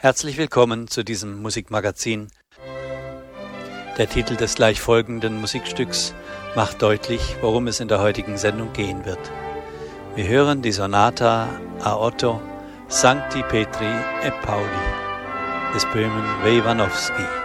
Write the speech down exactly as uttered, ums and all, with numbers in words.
Herzlich willkommen zu diesem Musikmagazin. Der Titel des gleich folgenden Musikstücks macht deutlich, worum es in der heutigen Sendung gehen wird. Wir hören die Sonata a Otto Sancti Petri e Pauli des Böhmen W. Iwanowski.